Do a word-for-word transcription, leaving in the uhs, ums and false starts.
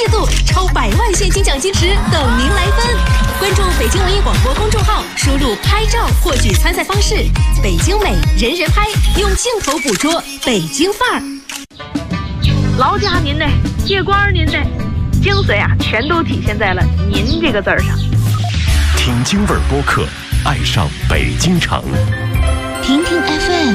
季度超百万现金奖金池等您来分。关注北京文艺广播公众号，输入拍照获取参赛方式。北京美，人人拍，用镜头捕捉北京范儿。 劳驾您呢，借官您呢，精髓啊，全都体现在了“您”这个字儿上。 听京味儿播客，爱上北京城。 听听 F M。